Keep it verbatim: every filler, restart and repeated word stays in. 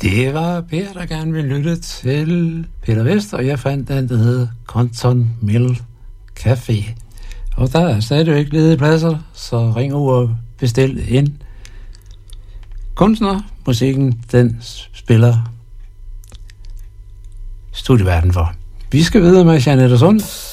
Det var Per, der gerne ville lytte til Peter Vest, og jeg fandt den, der hedder Compton Mill Café. Og der er stadigvæk ledige pladser, så ring ud og bestil ind. Kunstner, musikken, den spiller studieverden for. Vi skal videre med Jeanette Sund.